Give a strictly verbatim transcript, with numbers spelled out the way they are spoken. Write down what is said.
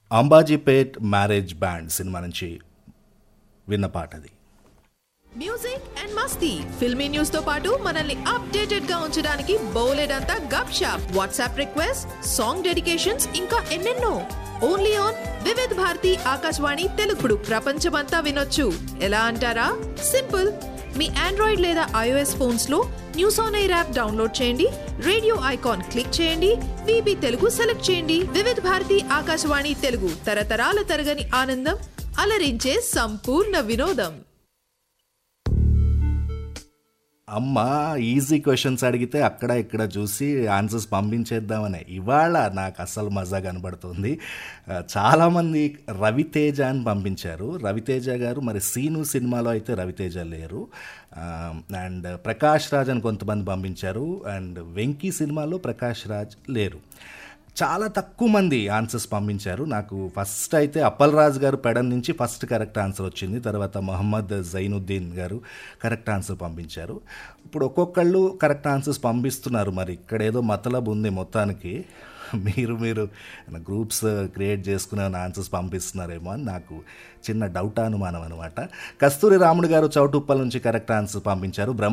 Ambajipet marriage band cinema నుంచి విన్న పాట అది. Music and Masti filmy news తో పాటు మనల్ని అప్డేటెడ్ గా ఉంచడానికి బోలెడంతా గప్ shop WhatsApp request song dedications ఇంకా ఎన్నెన్నో. ఓన్లీ ఆన్ వివిధ్ భారతి ఆకాశవాణి తెలుగుడు ప్రపంచమంతా వినొచ్చు. ఎలా అంటారా? సింపుల్. మీ ఆండ్రాయిడ్ లేదా ఐఓఎస్ ఫోన్స్ లో news on air app download చేయండి, రేడియో ఐకాన్ క్లిక్ చేయండి, వీబీ తెలుగు సెలెక్ట్ చేయండి. వివిధ్ భారతి ఆకాశవాణి తెలుగు తరతరాల తరగని ఆనందం, అలరించే సంపూర్ణ వినోదం. అమ్మ ఈజీ క్వశ్చన్స్ అడిగితే అక్కడ ఇక్కడ చూసి ఆన్సర్స్ పంపించేద్దామనే ఇవాళ నాకు అస్సలు మజా కనబడుతుంది. చాలామంది రవితేజ అని పంపించారు. రవితేజ గారు మరి సీను సినిమాలో అయితే రవితేజ లేరు. అండ్ ప్రకాష్ రాజ్ అని కొంతమంది పంపించారు. అండ్ వెంకీ సినిమాలో ప్రకాష్ రాజ్ లేరు. చాలా తక్కువ మంది ఆన్సర్స్ పంపించారు. నాకు ఫస్ట్ అయితే అప్పల్ రాజ్ గారు పెడన్ నుంచి ఫస్ట్ కరెక్ట్ ఆన్సర్ వచ్చింది. తర్వాత మొహమ్మద్ జైనుద్దీన్ గారు కరెక్ట్ ఆన్సర్ పంపించారు. ఇప్పుడు ఒక్కొక్కళ్ళు కరెక్ట్ ఆన్సర్స్ పంపిస్తున్నారు. మరి ఇక్కడ ఏదో మతలబ్ ఉంది మొత్తానికి. మీరు మీరు గ్రూప్స్ క్రియేట్ చేసుకునే ఆన్సర్స్ పంపిస్తున్నారేమో అని నాకు చిన్న డౌట్ అనుమానం అనమాట. కస్తూరి రాముడు గారు చౌటుప్పల్ నుంచి కరెక్ట్ ఆన్సర్ పంపించారు. బ్రహ్మ